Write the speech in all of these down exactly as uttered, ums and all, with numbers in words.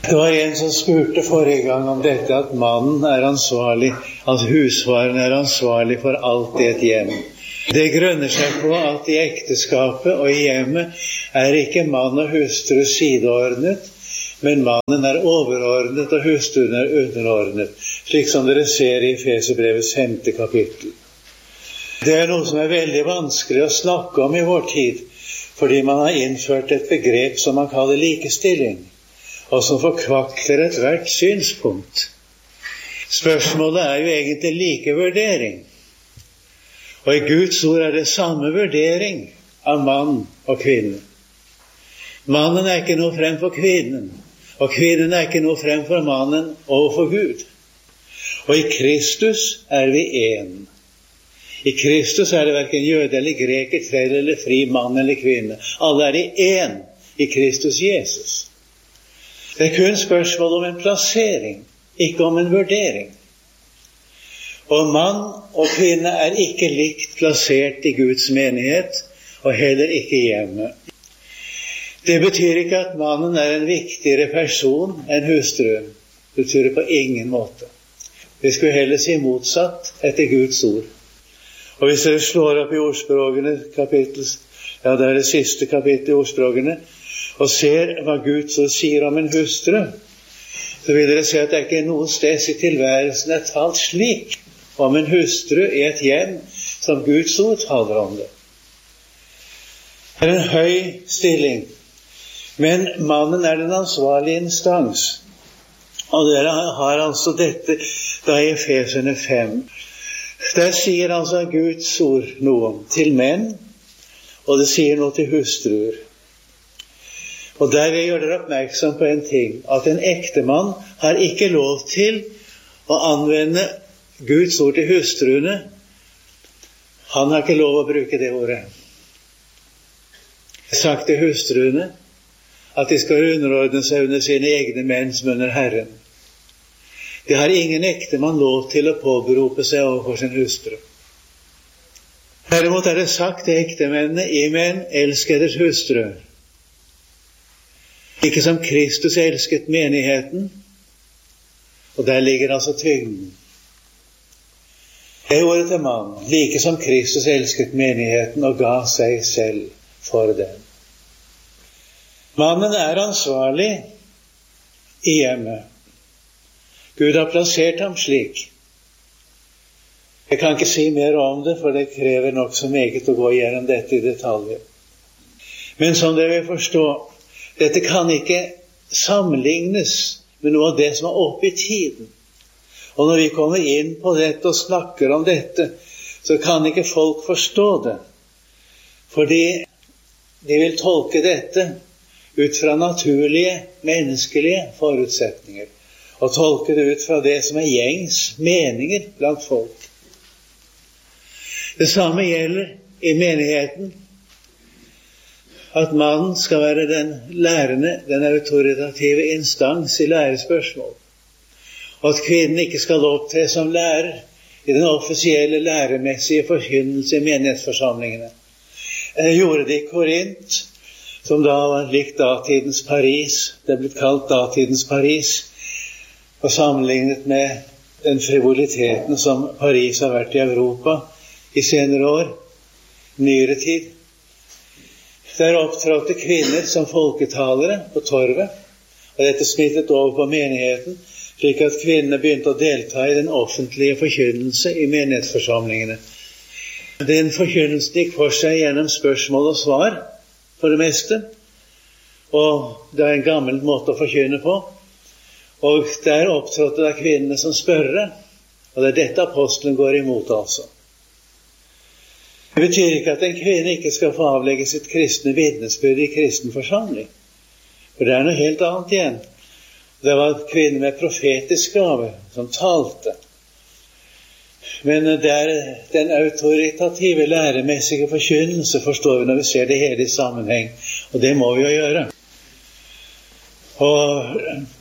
Det var en som spurte forrige gang om dette, at mannen er ansvarlig, at husfaren er ansvarlig for alt i et hjem. Det grunner seg på at i ekteskapet og i hjemmet er ikke mann og hustru sideordnet, men mannen er overordnet og hustruen er underordnet, slik som dere ser i Efeserbrevets femte kapittel. Det er noe som er veldig vanskelig å snakke om i vår tid, fordi man har innført et begrep som man kaller likestilling, og som forkvakler et hvert synspunkt. Spørsmålet er jo egentlig likevurdering. Og i Guds ord er det samme vurdering av mann og kvinne. Mannen er ikke noe fremfor kvinnen, og kvinnen er ikke noe fremfor mannen overfor Gud. Og i Kristus er vi én. I Kristus er det hverken jøde eller greker, trell eller fri, mann eller kvinne. Alle er i én i Kristus Jesus. Det er kun spørsmål om en plassering, ikke om en vurdering. Og mann og kvinne er ikke likt plassert i Guds menighet, og heller ikke i hjemmet. Det betyr ikke at mannen er en viktigere person enn hustruen. Det betyr det på ingen måte. Vi skulle heller si motsatt etter Guds ord. Og hvis dere slår opp i ordspråkene, kapittel, ja, det er det siste kapittelet i ordspråkene, og ser hva Guds ord sier om en hustru, så vil dere se at det ikke er noe sted i tilværelsen er talt slik om en hustru i et hjem som Guds ord taler om det. Det er en høy stilling, men mannen er den ansvarlige instans. Og dere har altså dette da i Efeserne fem. Der sier altså Guds ord noe til menn, og det sier noe til hustruer. Og der vil jeg gjøre dere oppmerksom på en ting, at en ektemann har ikke lov til å anvende Guds ord til hustruene. Han har ikke lov å bruke det ordet. Jeg har sagt til hustruene at de skal underordne seg under sine egne menn som under Herren. Det har ingen ektemann lov til å påberope seg overfor sin hustru. Derimot er det sagt til ektemennene, i menn, elsk deres hustru. Ikke som Kristus elsket menigheten, og der ligger altså tyngden. Det er ordet til mann, like som Kristus elsket menigheten og ga seg selv for den. Mannen er ansvarlig i hjemmet. Gud har plassert ham slik. Jeg kan ikke si mer om det, for det krever nok så meget å gå gjennom dette i detaljer. Men som dere vil forstå, dette kan ikke sammenlignes med noe av det som er oppe i tiden. Og når vi kommer inn på dette og snakker om dette, så kan ikke folk forstå det. Fordi de vil tolke dette ut fra naturlige, menneskelige forutsetninger. Og tolke det ut fra det som er gjengs meninger blant folk. Det samme gjelder i menigheten. At mannen skal være den lærende, den autoritative instans i lærespørsmål. Og at kvinnen ikke skal opptre som lærer i den offisielle læremessige forkynnelse i menighetsforsamlingene. Jeg gjorde det i Korint, som da var likt datidens Paris. Det er blitt kalt datidens Paris, og sammenlignet med den frivoliteten som Paris har vært i Europa i senere år, nyere tid. Der opptrådte kvinner som folketalere på torvet, og dette smittet over på menigheten, slik at kvinnene begynte å delta i den offentlige forkynnelse i menighetsforsamlingene. Den forkynnelsen gikk for seg gjennom spørsmål og svar, for det meste, og det er en gammel måte å forkynne på, og der opptrådte da kvinnene som spørre, og det er dette apostelen går imot altså. Det betyr ikke at en kvinne ikke skal få avlegge sitt kristne vitnesbyrd i kristen forsamling. For det er noe helt annet igjen. Det var kvinner med profetisk gave som talte. Men det er den autoritative læremessige forkynnelse, forstår vi når vi ser det hele i sammenheng. Og det må vi jo gjøre. Og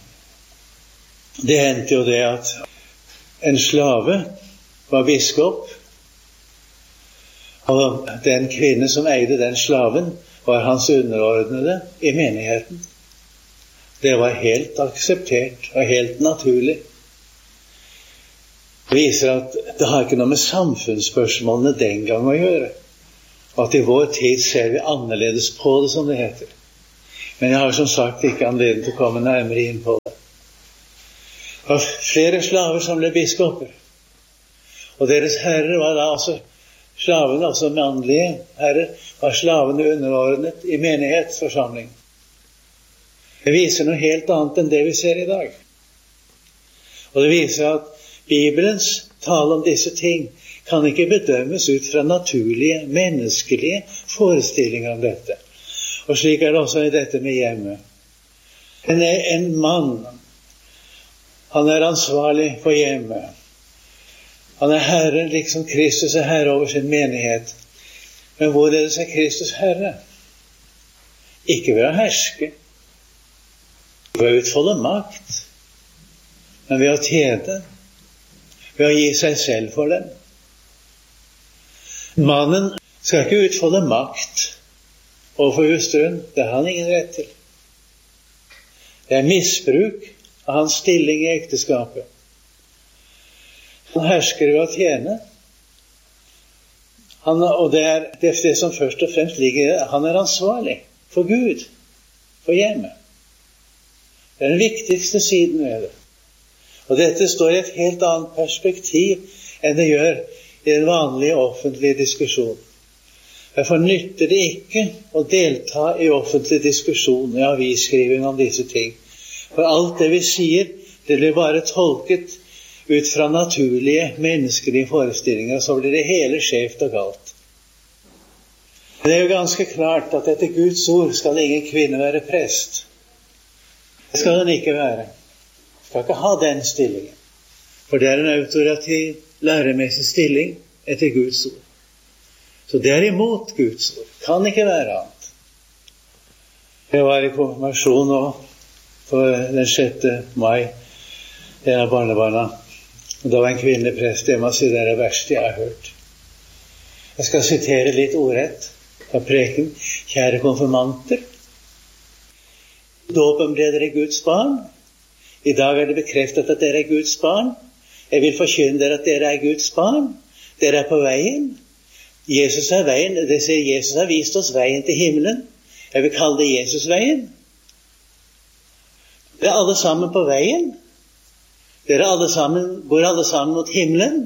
det hendte jo det at en slave var biskop, og den kvinne som eide den slaven var hans underordnede i menigheten. Det var helt akseptert og helt naturlig. Det viser at det har ikke noe med samfunnsspørsmålene den gang å gjøre. At i vår tid ser vi annerledes på det, som det heter. Men jeg har som sagt ikke anledning til å komme nærmere inn på det. Det var flere slaver som ble biskoper. Og deres herrer var da altså slavene, altså mannlige herrer, var slavene underordnet i menighetsforsamling. Det viser noe helt annet enn det vi ser i dag. Og det viser at Bibelens tale om disse ting kan ikke bedømmes ut fra naturlige, menneskelige forestillinger om dette. Og slik er det også i dette med hjemmet. En, en mann, han er ansvarlig for hjemmet. Han er herre, liksom Kristus er herre over sin menighet. Men hvorledes er Kristus herre? Ikke ved å herske, ikke ved å utfolde makt, men ved å tjene, ved å gi seg selv for dem. Mannen skal ikke utfolde makt overfor hustruen, det har han ingen rett til. Det er misbruk av hans stilling i ekteskapet. Han hersker ved å tjene. Han, og det er det, det som først og fremst ligger i, han er ansvarlig for Gud, for hjemmet. Det er den viktigste siden ved det. Og dette står i et helt annet perspektiv enn det gjør i den vanlige offentlige diskusjonen. Derfor nytter det ikke å delta i offentlig diskusjon i avisskriving om disse ting. For alt det vi sier, det blir bare tolket ut fra naturlige menneskelige forestillinger, så blir det hele skjevt og galt. Det er jo ganske klart at etter Guds ord skal ingen kvinne være prest. Det skal den ikke være. Skal ikke ha den stillingen. For det er en autorativ, læremessig stilling etter Guds ord. Så det er imot Guds ord. Kan ikke være annet. Jeg var i konfirmasjon nå for den sjette mai, en av barnebarna. Og da var en kvinnelig prest. Jeg må si det er det verste jeg har hørt. Jeg skal sitere litt ordrett fra preken. Kjære konfirmanter. Dåpen ble dere Guds barn. I dag er det bekreftet at dere er Guds barn. Jeg vil forkynne dere at dere er Guds barn. Dere er på veien. Jesus er veien. Det sier Jesus har vist oss veien til himmelen. Jeg vil kalle det Jesusveien. Dere er alle sammen på veien. Dere alle sammen, går alle sammen mot himmelen.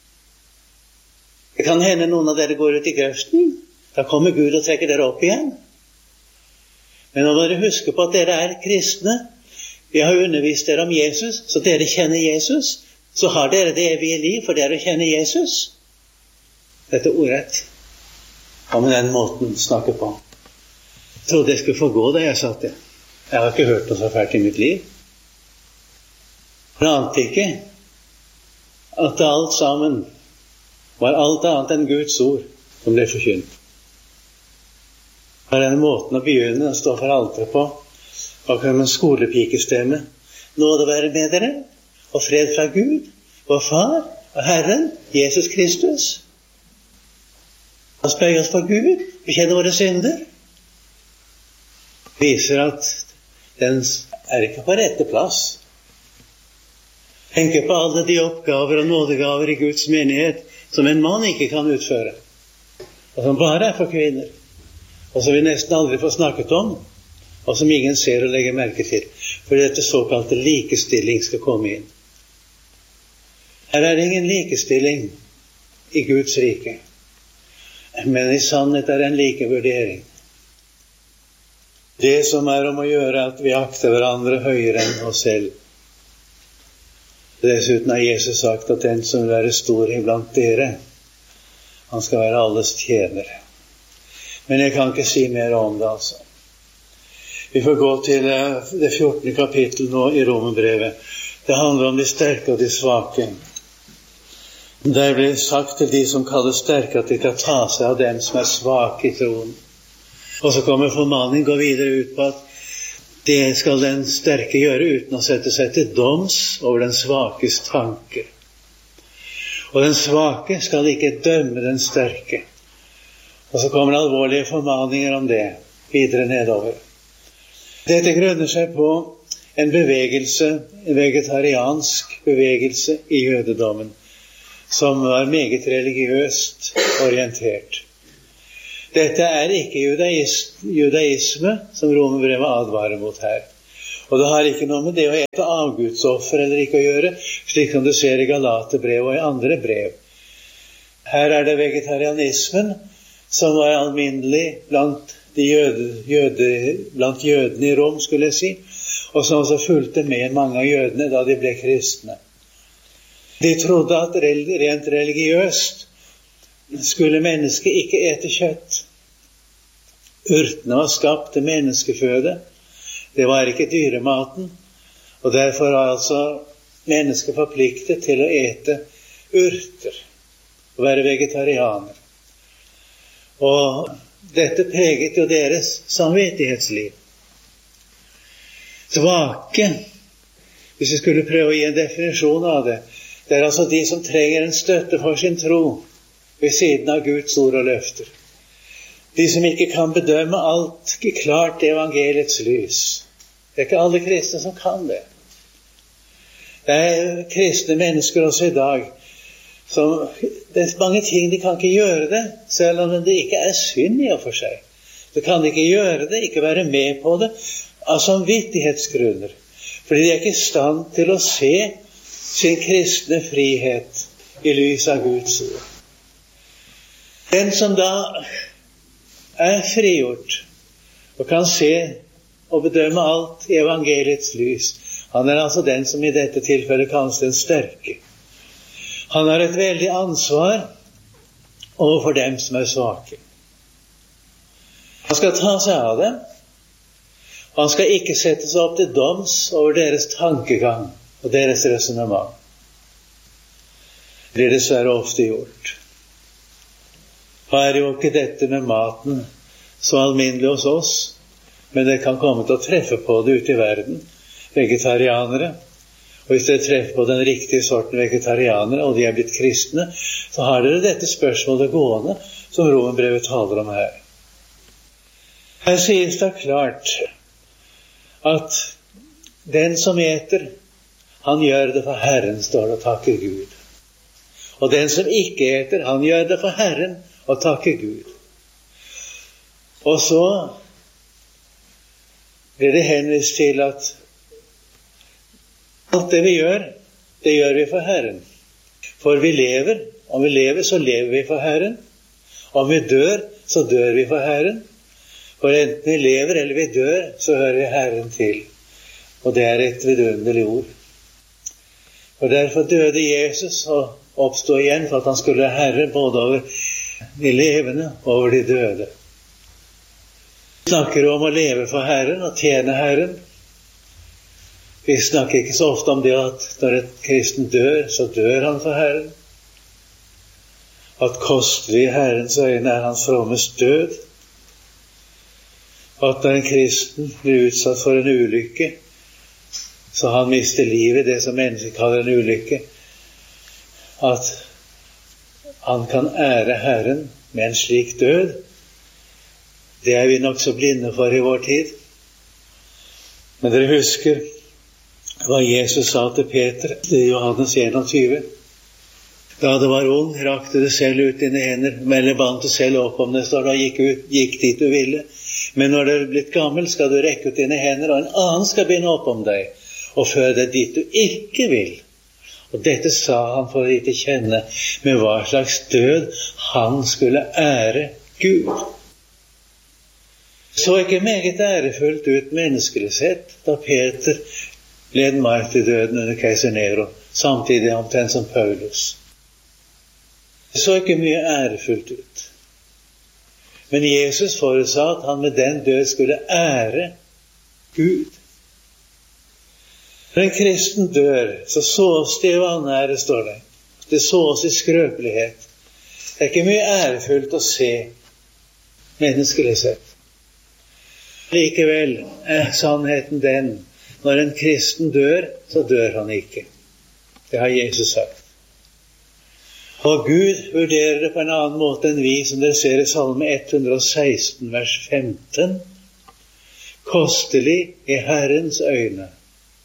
Det kan hende noen av dere går ut i grøften. Da kommer Gud og trekker dere opp igjen. Men nå må dere huske på at dere er kristne. Vi har undervist dere om Jesus, så dere kjenner Jesus. Så har dere det evige liv for dere å kjenne Jesus. Dette er ordrett. Og med den måten snakke på. Jeg trodde jeg skulle få gå da jeg satt det. Jeg har ikke hørt noe så fælt i mitt liv. Jeg ante ikke at alt sammen var alt annet enn Guds ord som ble forkynt. På denne måten å begynne å stå for alteret på, og med en skolepikestemme, nåde være med dere, og fred fra Gud, vår Far og Herren, Jesus Kristus. La oss bøye oss for Gud, bekjenne våre synder. Viser at den er ikke på rette plass. Tenker på alle de oppgaver og nådegaver i Guds menighet som en mann ikke kan utføre, og som bare er for kvinner, og som vi nesten aldri får snakket om, og som ingen ser og legger merke til, for dette såkalte likestilling skal komme inn. Her er det ingen likestilling i Guds rike, men i sannhet er det en likevurdering. Det som er om å gjøre at vi akter hverandre høyere enn oss selv. Dessuten har Jesus sagt at den som vil være stor iblant dere, han skal være alles tjenere. Men jeg kan ikke si mer om det, altså. Vi får gå til det fjortende kapittel nå i Romerbrevet. Det handler om de sterke og de svake. Der blir sagt til de som kaller sterke at de kan ta seg av dem som er svake i troen. Og så kommer formaningen gå videre ut på at det skal den sterke gjøre uten å sette seg til doms over den svakes tanker. Og den svake skal ikke dømme den sterke. Og så kommer det alvorlige formaninger om det videre nedover. Dette grunner seg på en bevegelse, en vegetariansk bevegelse i jødedommen, som var meget religiøst orientert. Dette er ikke judaisme, judaisme som romerbrevet advarer mot her. Og det har ikke noe med det å ete avgudsoffer eller ikke å gjøre, slik som du ser i Galaterbrevet og i andre brev. Her er det vegetarianismen som var alminnelig blant, de jøde, jøde, blant jødene i Rom, skulle jeg si, og som også fulgte med mange av jødene da de ble kristne. De trodde at rent religiøst skulle mennesket ikke ete kjøtt. Urtene var skapt til menneskeføde. Det var ikke dyrematen, og derfor var altså mennesket forpliktet til å ete urter og være vegetarianer. Og dette preget jo deres samvittighetsliv. Svake, hvis vi skulle prøve å gi en definisjon av det, det er altså de som trenger en støtte for sin tro ved siden av Guds ord og løfter. De som ikke kan bedømme alt klart i evangeliets lys. Det er ikke alle kristne som kan det. Det er kristne mennesker også i dag som, det er mange ting de kan ikke gjøre det, selv om det ikke er synd i og for seg. De kan ikke gjøre det, ikke være med på det, av samvittighetsgrunner. Fordi de er ikke i stand til å se sin kristne frihet i lys av Guds ord. Den som da er frigjort og kan se og bedømme alt i evangeliets lys, han er altså den som i dette tilfellet kalles den sterke. Han har et veldig ansvar overfor dem som er svake. Han skal ta seg av dem. Han skal ikke sette seg opp til doms over deres tankegang og deres resonemang. Det blir dessverre ofte gjort. Her er jo ikke dette med maten så alminnelig hos oss, men det kan komme til å treffe på det ute i verden. Vegetarianere. Og hvis dere treffer på den riktige sorten vegetarianere, og de er blitt kristne, så har dere dette spørsmålet gående, som romerbrevet taler om her. Her sies det klart at den som eter, han gjør det for Herren, står det, og takker Gud. Og den som ikke eter, han gjør det for Herren, og takker Gud. Og så blir det henvist til at alt det vi gjør, det gjør vi for Herren. For vi lever, om vi lever, så lever vi for Herren. Om vi dør, så dør vi for Herren. For enten vi lever eller vi dør, så hører vi Herren til. Og det er et vidunderlig ord. Og derfor døde Jesus og oppstod igjen for at han skulle være Herre både over de levende og over de døde. Vi snakker om å leve for Herren og tjene Herren. Vi snakker ikke så ofte om det at når en kristen dør, så dør han for Herren. At kostelig i Herrens øyne er hans frommes død. At når en kristen blir utsatt for en ulykke, så han mister livet, det som mennesker kaller en ulykke, at han kan ære Herren med en slik død, det er vi nok så blinde for i vår tid. Men dere husker hva Jesus sa til Peter i Johannes enogtyve. Da det var ung, rakte det selv ut dine hender, eller bandt det selv opp om det, står det, og gikk, ut, gikk dit du ville. Men når du er blitt gammel, skal du rekke ut dine hender, og en annen skal binde opp om deg, og føre deg dit du ikke vil. Og dette sa han for å gi til kjenne med hva slags død han skulle ære Gud. Så ikke meget ærefullt ut menneskelig sett, da Peter led martyrdøden under keiser Nero, samtidig omtrent som Paulus. Det så ikke mye ærefullt ut. Men Jesus forutsa at han med den død skulle ære Gud. Når en kristen dør, så sås det i vanære, står det. Det sås i skrøpelighet. Det er ikke mye ærefullt å se menneskelig sett. Likevel er sannheten den, når en kristen dør, så dør han ikke. Det har Jesus sagt. Og Gud vurderer det på en annen måte enn vi, som dere ser i Salme ett hundre og seksten, vers femten. Kostelig i Herrens øyne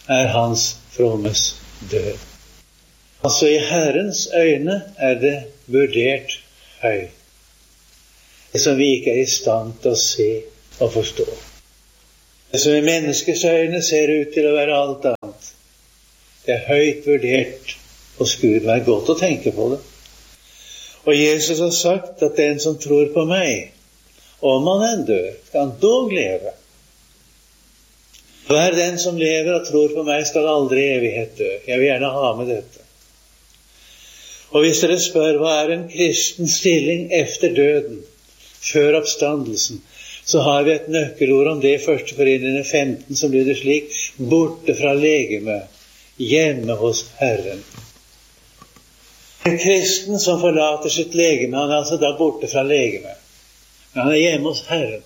er hans frommes død. Altså i Herrens øyne er det vurdert høyt, det som vi ikke er i stand til å se og forstå. Det som i menneskets øyne ser ut til å være alt annet, det er høyt vurdert hos Gud. Det er godt å tenke på det. Og Jesus har sagt at den som tror på meg, om han enn dør, skal han dog leve. Hver den som lever og tror på meg skal aldri i evighet dø. Jeg vil gjerne ha med dette. Og hvis dere spør hva er en kristen stilling efter døden, før oppstandelsen, så har vi et nøkkelord om det i første Korinterne femten, som lyder slik: borte fra legeme, hjemme hos Herren. En kristen som forlater sitt legeme, han er altså da borte fra legeme, men han er hjemme hos Herren.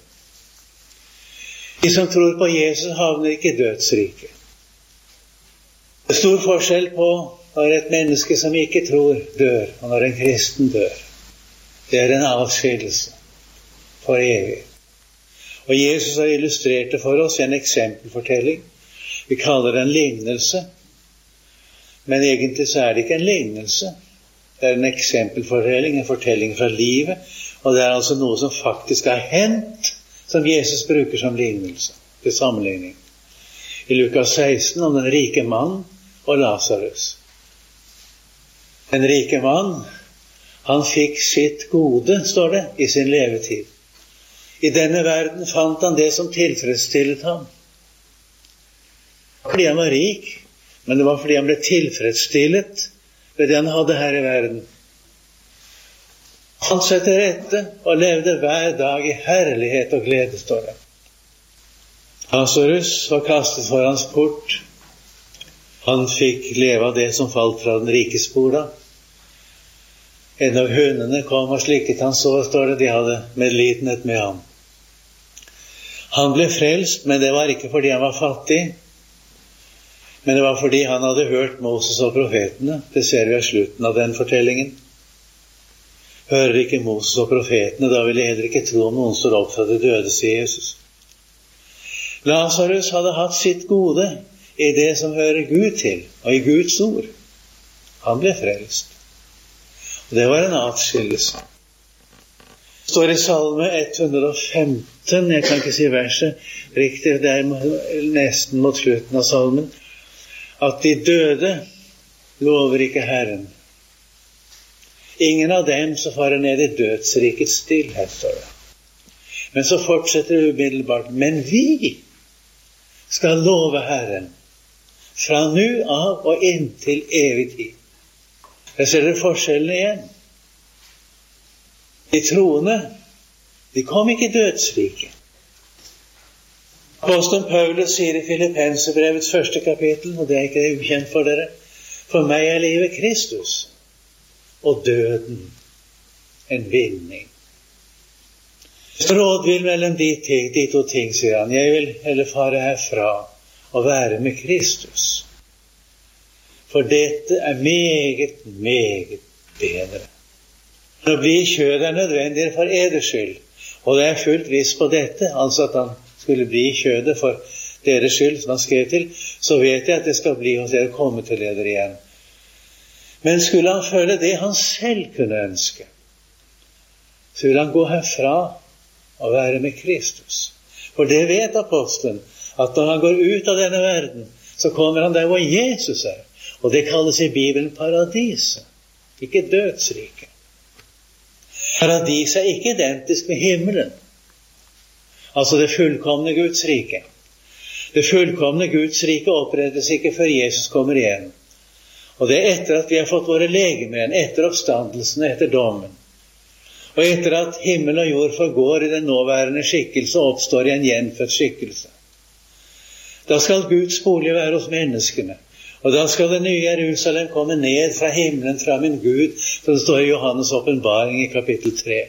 De som tror på Jesus havner ikke i dødsriket. Det er stor forskjell på når et menneske som ikke tror dør, og når en kristen dør. Det er en avskillelse for evig. Og Jesus har illustrert det for oss i en eksempelfortelling. Vi kaller det en lignelse, men egentlig så er det ikke en lignelse. Det er en eksempelfortelling, en fortelling fra livet, og det er altså noe som faktisk har hendt, som Jesus bruker som lignelse, til sammenligning. I Lukas seksten om den rike mann og Lazarus. Den rike mann, han fikk sitt gode, står det, i sin levetid. I denne verden fant han det som tilfredsstillet ham. Fordi han var rik, men det var fordi han ble tilfredsstillet ved det han hadde her i verden. Han seg til rette og levde hver dag i herlighet og glede, står det. Lazarus var kastet for hans port. Han fikk leve av det som falt fra den rikes bord. En av hundene kom og slikket han så, står det, de hadde medlidenhet med ham. Han ble frelst, men det var ikke fordi han var fattig, men det var fordi han hadde hørt Moses og profetene. Det ser vi av slutten av den fortellingen. Hører ikke Moses og profetene, da vil jeg heller ikke tro om noen står opp fra det døde, sier Jesus. Lazarus hadde hatt sitt gode i det som hører Gud til, og i Guds ord. Han ble frelst. Og det var en atskillelse. Det står i Salme ett hundre og femten, jeg kan ikke si verset riktig, det er nesten mot slutten av salmen, at de døde lover ikke Herren. Ingen av dem som farer ned i dødsrikets stillhet, står det. Men så fortsetter det umiddelbart. Men vi skal love Herren fra nu av og inntil evig tid. Jeg ser dere forskjellen igjen. De troende, de kom ikke i dødsriket. Apostelen Paulus sier i Filippenserbrevets første kapittel, og det er ikke ukjent for dere: for meg er livet Kristus, og døden en vinning. Rådvill mellom de, ting, de to ting, sier han. Jeg vil heller fare herfra og være med Kristus. For dette er meget, meget bedre. Å bli i kjødet er nødvendig for eders skyld. Og det er fullt viss på dette, altså at han skulle bli i kjødet for deres skyld, som han skrev til, så vet jeg at det skal bli hos dere komme til dere igjen. Men skulle han føle det han selv kunne ønske, så vil han gå herfra og være med Kristus. For det vet apostelen, at når han går ut av denne verden, så kommer han der hvor Jesus er. Og det kalles i Bibelen paradiset, ikke dødsriket. Paradiset er ikke identisk med himmelen. Altså det fullkomne Guds rike. Det fullkomne Guds rike opprettes ikke før Jesus kommer igjen. Og det er etter at vi har fått våre legemer, etter oppstandelsen, etter dommen. Og etter at himmel og jord forgår i den nåværende skikkelse og oppstår i en gjenfødt skikkelse. Da skal Guds bolig være hos menneskene. Og da skal det nye Jerusalem komme ned fra himmelen, fra min Gud, som det står i Johannes åpenbaring i kapittel tre.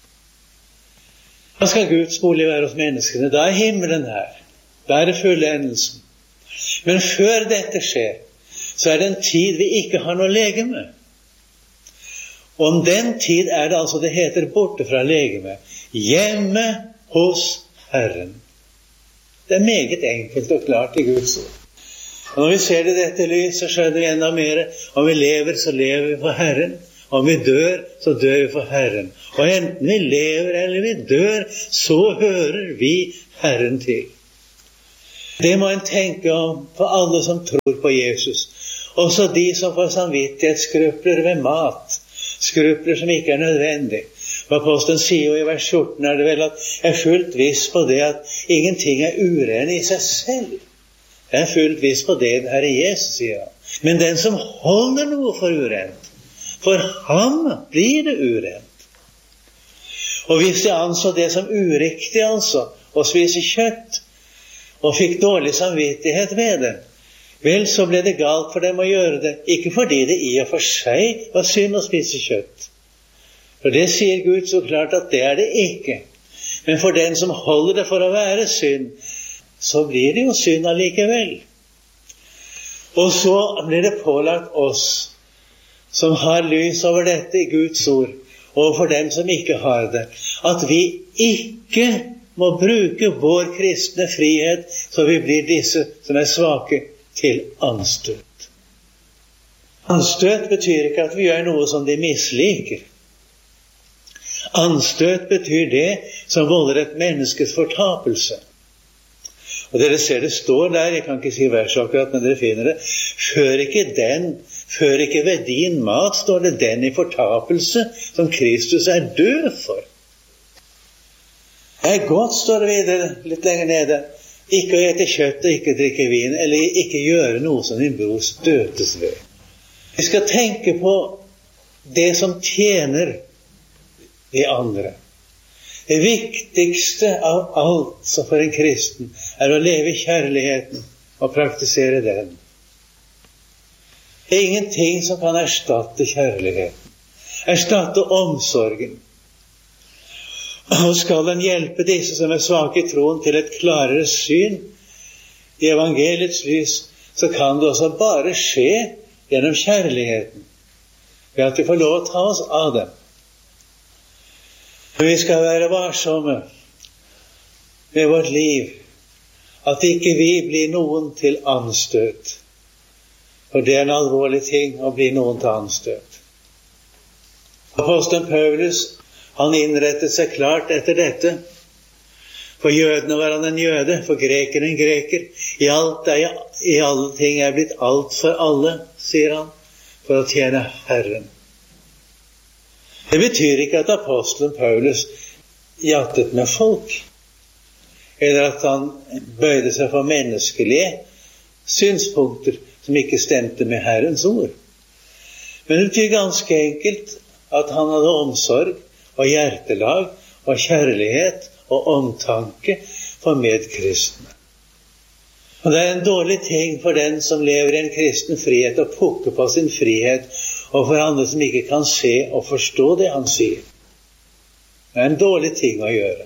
Da skal Guds bolig være hos menneskene. Da er himmelen her. Da er det fullendelsen. Men før dette skjer, så er det en tid vi ikke har noe legeme. Og om den tid er det altså det heter borte fra legeme, hjemme hos Herren. Det er meget enkelt og klart i Guds ord. Og når vi ser det i dette lys, så skjønner vi enda mer. Om vi lever, så lever vi for Herren. Om vi dør, så dør vi for Herren. Og enten vi lever eller vi dør, så hører vi Herren til. Det må en tenke om for alle som tror på Jesus. Også de som får samvittighetsskrupler ved mat. Skrupler som ikke er nødvendig. Og apostelen sier jo i vers fjorten er det vel at jeg er fullt viss på det at ingenting er urene i seg selv. Jeg er fullt viss på det Herre Jesus sier han. Men den som holder noe for urent, for ham blir det urent. Og hvis de anså det som uriktig altså, å spise kjøtt, og fikk dårlig samvittighet ved det, vel, så ble det galt for dem å gjøre det, ikke fordi det i og for seg var synd å spise kjøtt. For det sier Gud så klart at det er det ikke. Men for den som holder det for å være synd, så blir det jo synd allikevel. Og så blir det pålagt oss, som har lys over dette i Guds ord, og for dem som ikke har det, at vi ikke må bruke vår kristne frihet, så vi blir disse som er svake, til anstøt. Anstøt betyr ikke at vi gjør noe som de misliker. Anstøt betyr det som volder et menneskes fortapelse. Og dere ser det står der, jeg kan ikke si vers akkurat, men dere finner det. Før ikke den, før ikke ved din mat står det den i fortapelse som Kristus er død for. Det er godt, står det videre, litt lenger nede, ikke å ete kjøtt og ikke drikke vin, eller ikke gjøre noe som din bror støtes ved. Vi skal tenke på det som tjener de andre. Det viktigste av alt som for en kristen er å leve i kjærligheten og praktisere den. Det er ingenting som kan erstatte kjærligheten, erstatte omsorgen. Og skal den hjelpe disse som er svake i troen til et klarere syn i evangeliets lys, så kan det også bare skje gjennom kjærligheten, ved at vi får lov å ta oss av dem. Vi skal være varsomme med vårt liv, at ikke vi blir noen til anstøt. For det er en alvorlig ting å bli noen til anstøt. Apostelen Paulus, han innrettet seg klart etter dette. For jødene var han en jøde, for grekeren en greker. I alt er, i alle ting er blitt alt for alle, sier han, for å tjene Herren. Det betyr ikke at apostelen Paulus jattet med folk, eller at han bøyde seg for menneskelige synspunkter som ikke stemte med Herrens ord. Men det betyr ganske enkelt at han hadde omsorg og hjertelag og kjærlighet og omtanke for medkristne. Og det er en dårlig ting for den som lever i en kristen frihet å pukke på sin frihet, og for andre som ikke kan se og forstå det han sier. Det er en dårlig ting å gjøre.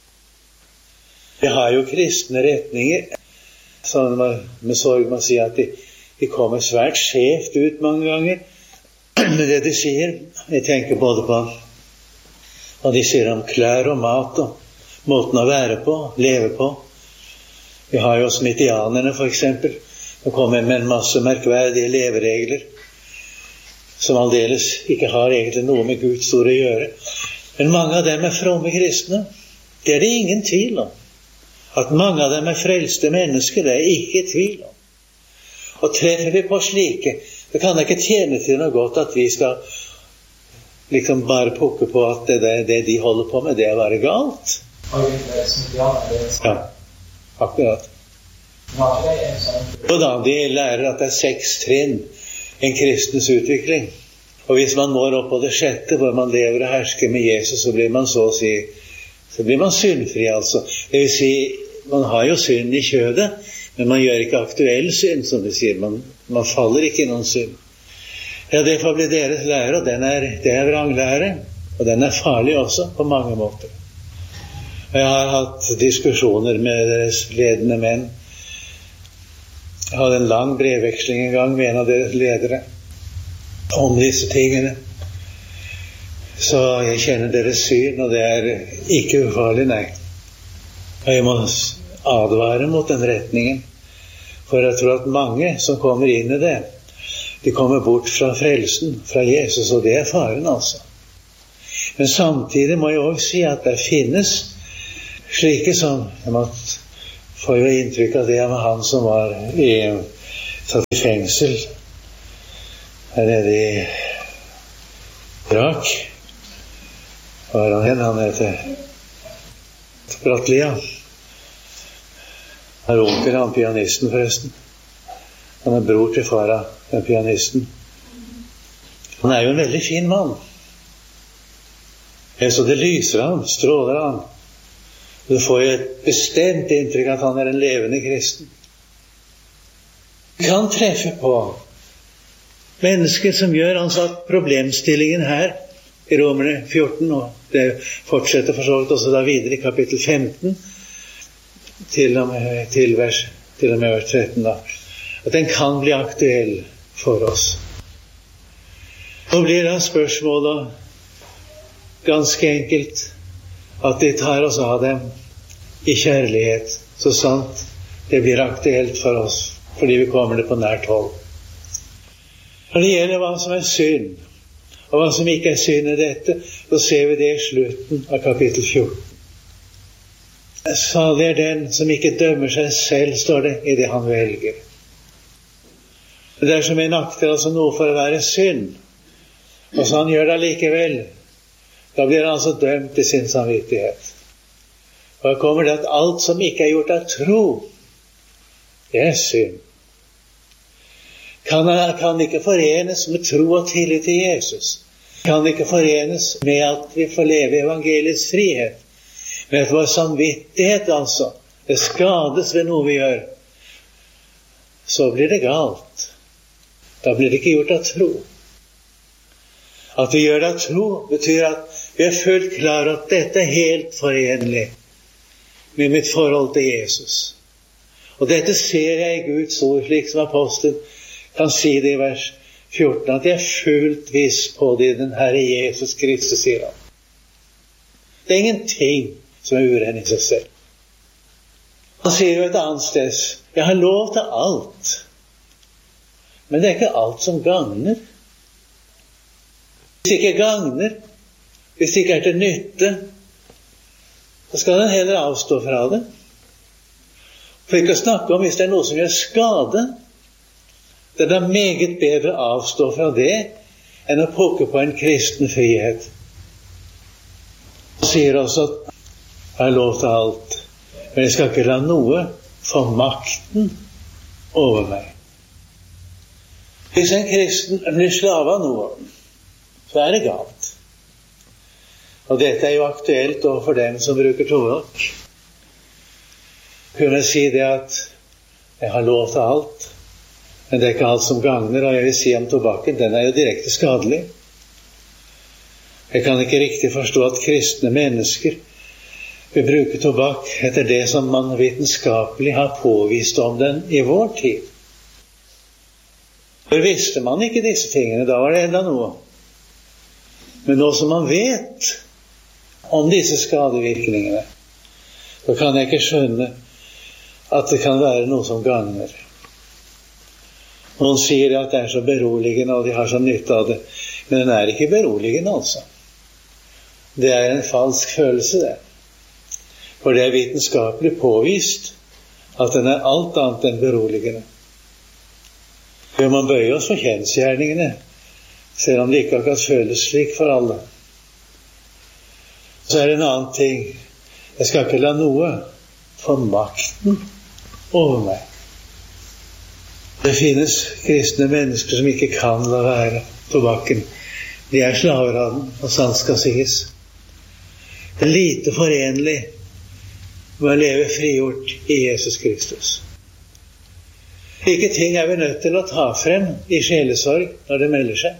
Vi har jo kristne retninger, sånn med sorg må si at de, de kommer svært skjevt ut mange ganger med det de sier. Jeg tenker både på hva de sier om klær og mat og måten å være på, leve på. Vi har jo smittianerne for eksempel, som kommer med en masse merkverdige leveregler, som aldeles ikke har egentlig noe med Guds ord å gjøre. Men mange av dem er fromme kristne. Det er det ingen tvil om. At mange av dem er frelste mennesker, det er ikke tvil om. Og treffer vi på slike, det kan ikke tjene til noe godt at vi skal liksom bare pukke på at det, det de holder på med, det er bare galt. Ja, akkurat. Og da de lærer at det er seks trinn en kristens utvikling. Og hvis man når opp på det sjette, hvor man lever og hersker med Jesus, så blir man så å si, så blir man syndfri altså. Det vil si, man har jo synd i kjødet, men man gjør ikke aktuell synd, som de sier. Man, man faller ikke i noen synd. Ja, det får bli deres lære, og den er, det er vranglære, og den er farlig også på mange måter. Og jeg har hatt diskusjoner med deres ledende menn. Jeg hadde en lang brevveksling en gang med en av deres ledere om disse tingene. Så jeg kjenner deres syn, og det er ikke ufarlig, nei. Og jeg må advare mot den retningen. For jeg tror at mange som kommer inn i det, de kommer bort fra frelsen, fra Jesus, og det er faren altså. Men samtidig må jeg også si at det finnes slike som, jeg måtte få jo inntrykk av det med han som var i, satt i fengsel, her nede i Irak. Hva er han hen? Han heter Brattlia. Han er onkel, han pianisten forresten. Han er bror til fara, den pianisten. Han er jo en veldig fin mann. Så det lyser han, stråler han. Du får jo et bestemt inntrykk at han er en levende kristen. Kan treffe på mennesker som gjør han satt problemstillingen her i Romerne fjorten, og det fortsetter for så vidt også da videre i kapittel femten til og med, til vers, til og med vers tretten da, at den kan bli aktuell for oss. Og blir da spørsmålet ganske enkelt at de tar oss av dem i kjærlighet, så sant det blir aktuelt for oss, fordi vi kommer det på nært hold. Når det gjelder hva som er synd, og hva som ikke er synd i dette, så ser vi det i slutten av kapittel fjorten. Salig er den som ikke dømmer seg selv, står det i det han velger. Det er som en akter altså noe for å være synd, og så han gjør det likevel. Da blir han altså dømt i sin samvittighet. Og da kommer det at alt som ikke er gjort av tro, det er synd. Kan, kan ikke forenes med tro og tillit til Jesus. Kan ikke forenes med at vi får leve evangeliets frihet. Men at vår samvittighet altså, det skades ved noe vi gjør. Så blir det galt. Da blir det ikke gjort av tro. At vi gjør det av tro betyr at vi er fullt klar at dette er helt forenlig med mitt forhold til Jesus. Og dette ser jeg i Guds ord, slik som apostelen kan si det i vers fjorten, at jeg er fullt viss på det i den Herre Jesus Kristus, sier han. Det er ingenting som er uren i seg selv. Han sier jo et annet sted, jeg har lov til alt, men det er ikke alt som gagner. Hvis det ikke gagner, hvis det ikke er til nytte, så skal den heller avstå fra det. For ikke å snakke om hvis det er noe som gjør skade, det er da meget bedre å avstå fra det enn å pukke på en kristen frihet. Han sier også at jeg har lov til alt, men jeg skal ikke la noe få makten over meg. Hvis en kristen blir slave av noe, så er det galt. Og dette er jo aktuelt for dem som bruker tobakk. Kunne jeg si det at jeg har lov til alt, men det er ikke alt som gagner, og jeg vil si om tobakken, den er jo direkte skadelig. Jeg kan ikke riktig forstå at kristne mennesker vil bruke tobakk etter det som man vitenskapelig har påvist om den i vår tid. For visste man ikke disse tingene, da var det enda noe. Men nå som man vet om disse skadevirkningene, så kan jeg ikke skjønne at det kan være noe som gagner. Noen sier at det er så beroligende, og de har så nytte av det. Men den er ikke beroligende, altså. Det er en falsk følelse, det. For det er vitenskapelig påvist at den er alt annet enn beroligende. Vi må bøye oss for kjensgjerningene, selv om det ikke akkurat føles slik for alle. Så er det en annen ting. Jeg skal ikke la noe få makten over meg. Det finnes kristne mennesker som ikke kan la være tobakken. De er slaver av den, og sant skal sies. Det er lite forenlig med å leve frigjort i Jesus Kristus. Slike ting er vi nødt til å ta frem i sjelesorg når det melder seg.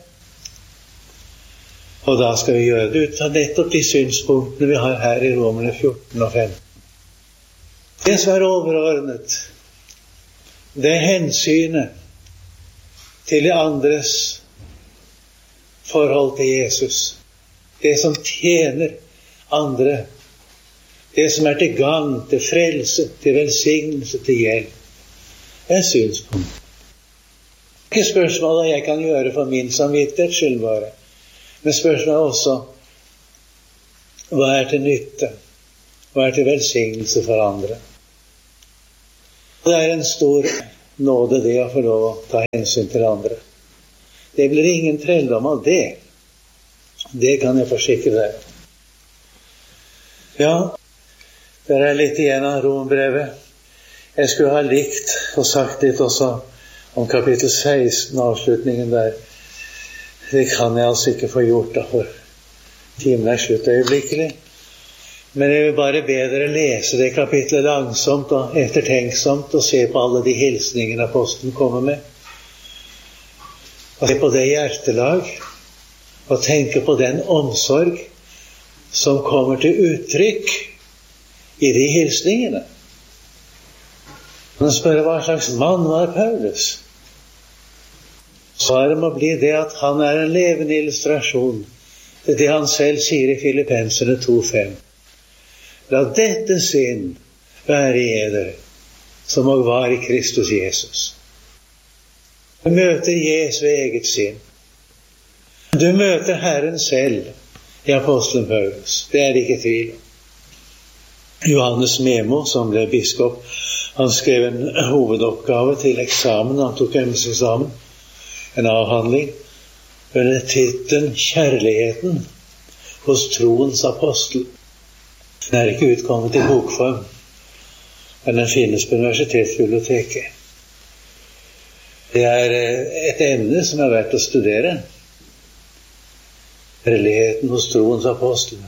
Og da skal vi gjøre det ut av nettopp de synspunktene vi har her i Romerne fjorten og femten. Det som er overordnet, det er hensynet til de andres forhold til Jesus. Det som tjener andre. Det som er til gagn, til frelse, til velsignelse, til hjelp. et synspunkt. Ikke spørsmål hva jeg kan gjøre for min samvittighet skyld bare, men spørsmålet er også hva er til nytte, hva er til velsignelse for andre. Det er en stor nåde det å få lov å ta hensyn til andre. Det blir ingen trelldom av det. Det kan jeg forsikre deg. Ja, det er litt igjen av Rombrevet. Jeg skulle ha likt og sagt litt også om kapittel seksten, avslutningen der. Det kan jeg altså ikke få gjort da, for timen er slutt øyeblikkelig. Men jeg vil bare be dere lese det kapitlet langsomt og ettertenksomt og se på alle de hilsningene apostelen kommer med. Og se på det hjertelag og tenke på den omsorg som kommer til uttrykk i de hilsningene. Man spør hva slags mann var Paulus. Svaret må bli det at han er en levende illustrasjon til det han selv sier i Filippenserne to fem. La dette sinn være i eder, som og var i Kristus Jesus. Du møter Jesu eget sinn. Du møter Herren selv i apostelen Paulus. Det er det ikke tvil om. Johannes Memo, som ble biskop, han skrev en hovedoppgave til eksamen. Han tok embetseksamen, en avhandling, under titlen Kjærligheten hos troens apostel. Den er ikke utkommet i bokform, men den finnes på universitetsbiblioteket. Det er et emne som er verdt å studere. Kjærligheten hos troens apostel.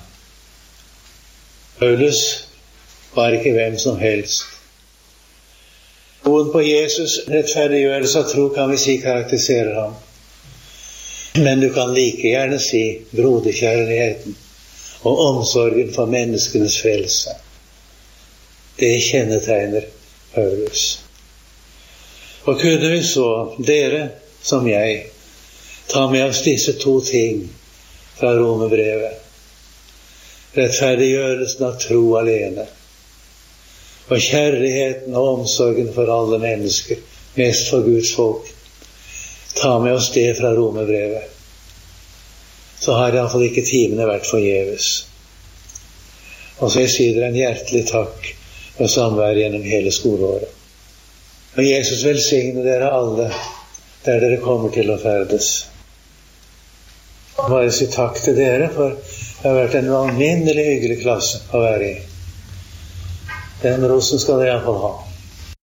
Paulus var ikke hvem som helst. Troen på Jesus, rettferdiggjørelse av tro, kan vi si karakteriserer ham. Men du kan like gjerne si broderkjærligheten og omsorgen for menneskenes frelse. Det kjennetegner Paulus. Og kunne vi så, dere som jeg, ta med oss disse to ting fra Romerbrevet. Rettferdiggjørelsen av tro alene, og kjærligheten og omsorgen for alle mennesker, mest for Guds folk. Ta med oss det fra Romerbrevet. Så har i hvert fall ikke timene vært forgjeves. Og så jeg sier dere en hjertelig takk for samvær gjennom hele skoleåret. Og Jesus velsigne dere alle der dere kommer til å ferdes. Bare si takk til dere, for det har vært en alminnelig hyggelig klasse å være i. Den rosen skal dere i hvert fall ha.